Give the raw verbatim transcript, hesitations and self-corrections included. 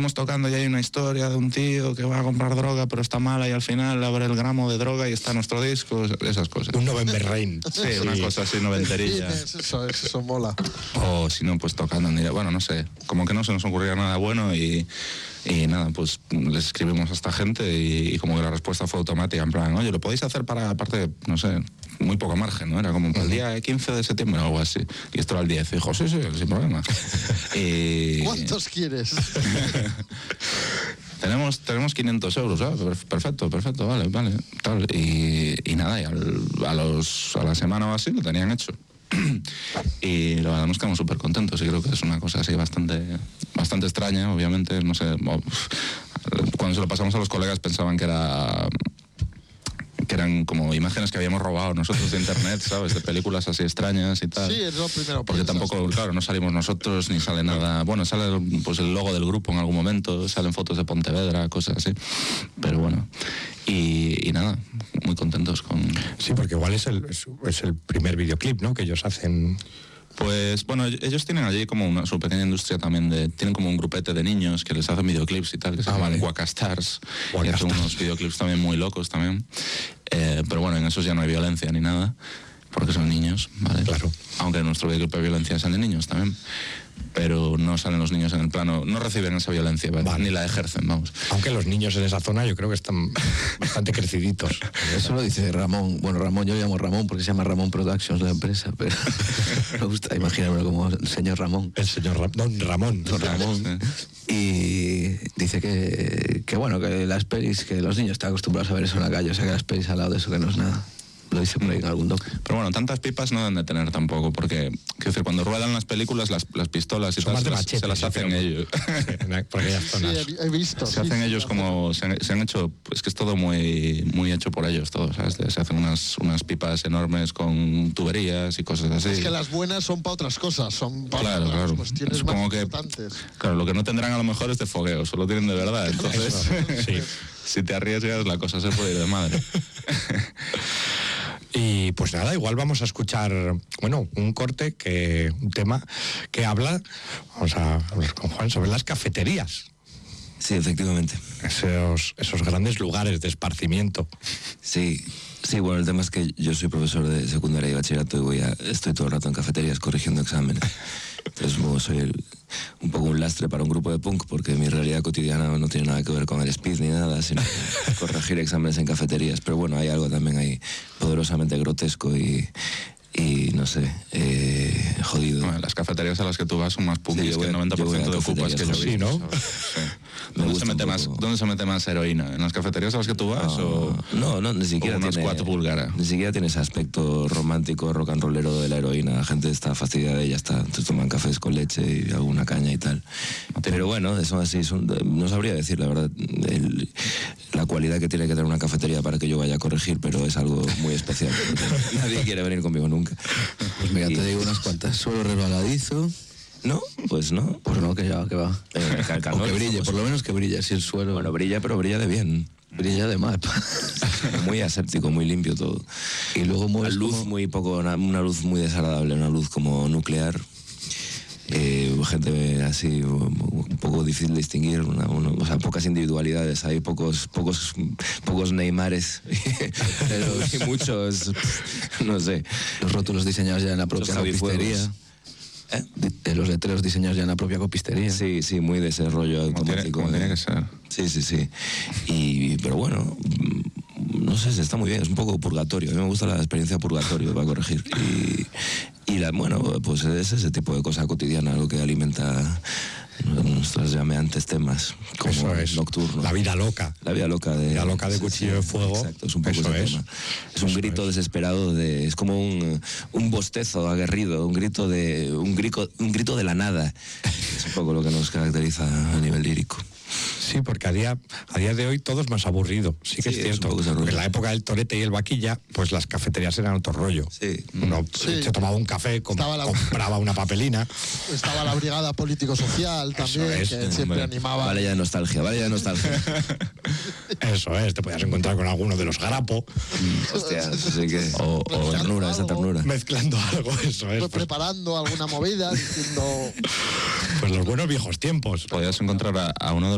estamos tocando y hay una historia de un tío que va a comprar droga pero está mala y al final abre el gramo de droga y está nuestro disco, esas cosas. Un November Rain. Sí, sí, una cosa así noventerilla. Eso, eso mola. O si no, pues tocando en directo. Bueno, no sé, como que no se nos ocurría nada bueno y, y nada, pues les escribimos a esta gente y, y como que la respuesta fue automática, en plan, oye, lo podéis hacer para, aparte, no sé, muy poco margen, ¿no? Era como para el día quince de septiembre o algo así. Y esto era el diez. Y dijo, sí, sí, sin problema. Y... ¿Cuántos quieres? tenemos tenemos quinientos euros, ¿eh? Perfecto, perfecto, vale, vale. Tal. Y, y nada, y al, a, los, a la semana o así lo tenían hecho. Y la verdad nos quedamos súper contentos y creo que es una cosa así bastante bastante extraña, obviamente, no sé, cuando se lo pasamos a los colegas pensaban que era que eran como imágenes que habíamos robado nosotros de internet, ¿sabes? De películas así extrañas y tal. Sí, es lo primero. Porque piensas. tampoco, claro, no salimos nosotros ni sale nada. Bueno, sale pues el logo del grupo en algún momento, salen fotos de Pontevedra, cosas así. Pero bueno, y, y nada, muy contentos con... Sí, porque igual es el, es, es el primer videoclip, ¿no? Que ellos hacen... Pues bueno, ellos tienen allí como una, su pequeña industria también de... Tienen como un grupete de niños que les hacen videoclips y tal, que se ah, llaman vale. Wakastars. Wakastars. Y hacen unos videoclips también muy locos también. Eh, pero bueno, en esos ya no hay violencia ni nada, porque son niños, ¿vale? Claro. Aunque en nuestro videoclip hay violencia salen niños también. Pero no salen los niños en el plano, no reciben esa violencia, ¿vale? Vale. Ni la ejercen, vamos. Aunque los niños en esa zona yo creo que están bastante creciditos. Eso lo dice Ramón. Bueno, Ramón, yo le llamo Ramón porque se llama Ramón Productions la empresa, pero me gusta imaginármelo como el señor Ramón. El señor Ra- Don Ramón. Don Ramón. Y dice que, que bueno, que las pelis, que los niños están acostumbrados a ver eso en la calle, o sea que las pelis al lado de eso que no es nada. Lo dice por ahí en algún doc. Pero bueno, tantas pipas no deben de tener tampoco, porque quiero decir, cuando ruedan las películas, las, las pistolas y Son tal, más se de las, machetes, se las yo hacen creo. ellos. Sí, en- por aquellas Sí, zonas. he, he visto. Se sí, hacen sí, ellos sí, como, se han, se han hecho, es que es todo muy muy hecho por ellos todo, ¿sabes? Se hacen unas, unas pipas enormes con tuberías y cosas así. Es que las buenas son para otras cosas, son para Claro, las claro. cuestiones Es más como que- importantes. Claro, lo que no tendrán a lo mejor es de fogueo, solo tienen de verdad. Entonces, Sí. si te arriesgas, la cosa se puede ir de madre. Y pues nada, igual vamos a escuchar, bueno, un corte, que un tema que habla, vamos a hablar con Juan, sobre las cafeterías. Sí, efectivamente. Esos, esos grandes lugares de esparcimiento. Sí, sí, bueno, el tema es que yo soy profesor de secundaria y bachillerato y voy a, estoy todo el rato en cafeterías corrigiendo exámenes. Entonces, bueno, soy el- un poco un lastre para un grupo de punk porque mi realidad cotidiana no tiene nada que ver con el speed ni nada, sino corregir exámenes en cafeterías. Pero bueno, hay algo también ahí poderosamente grotesco y, y no sé, eh, jodido. Bueno, las cafeterías a las que tú vas son más Sí, punkis yo voy que el a- noventa por yo voy a ciento de ocupas que yo cafeterías, vi, sí, ¿no? ¿sabes? Sí. Me ¿Dónde, gusta se mete un más, poco. ¿Dónde se mete más heroína? ¿En las cafeterías a las que tú vas o...? No, no, ni siquiera o una tiene... squat búlgara? Ni siquiera tiene ese aspecto romántico, rock and rollero de la heroína. La gente está fastidiada y ya está. Entonces toman cafés con leche y alguna caña y tal. Pero bueno, son así, son, no sabría decir la verdad el- la cualidad que tiene que tener una cafetería para que yo vaya a corregir, pero es algo muy especial. porque Nadie quiere venir conmigo nunca. Pues mira, Y- te digo unas cuantas. Suelo resbaladizo. No, pues no. Pues no, que ya, que va. Eh, cal- O calor, que brille, famoso. por lo menos que brille, si el suelo Bueno, brilla, pero brilla de bien. brilla de mal. Muy aséptico, muy limpio todo. Y luego Una mueves luz como- muy poco, una, una luz muy desagradable, una luz como nuclear. Eh, gente así, un poco difícil de distinguir, una, uno- o sea, pocas individualidades, hay pocos, pocos, pocos Neymares, pero hay muchos, no sé. los rótulos diseñados ya en la propia Javi copistería. Fuegos. ¿Eh? Di- eh, Los letreros diseñados ya en la propia copistería. Sí, sí, muy de ese rollo Como tiene, automático. como tiene ¿eh? que ser. Sí, sí, sí. Y, pero bueno, mm, no sé, está muy bien, es un poco purgatorio. A mí me gusta la experiencia purgatorio para corregir. Y, y la, bueno, pues es ese tipo de cosa cotidiana lo que alimenta nuestros llameantes temas, como Eso es. Nocturno. La vida loca. La vida loca de... La loca de Cuchillo de Fuego. Exacto, es un poco Eso ese es. tema. Es un Eso grito es. desesperado de... Es como un, un bostezo aguerrido, un grito de... Un grito, un grito de la nada. Es un poco lo que nos caracteriza a nivel lírico. Sí, porque a día, a día de hoy todo es más aburrido. Sí que Sí, es es cierto. un poco ese rollo. En la época del torete y el vaquilla, pues las cafeterías eran otro rollo. Sí. Uno Sí. se tomaba un café, com- Estaba la- compraba una papelina. Estaba la brigada político-social también, es, que siempre hombre. animaba. Vale ya de nostalgia, vale ya de nostalgia. Eso es, te podías encontrar con alguno de los Garapo, Hostia, eso sí que... O, o Preparando ternura, esa algo. ternura. mezclando algo, eso es. Fue Pues, preparando alguna movida, diciendo... pues los buenos viejos tiempos. Podías encontrar a, a uno de